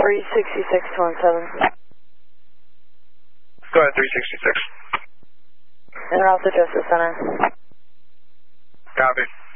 366-17. Go ahead, 366. En route to Justice Center. Copy.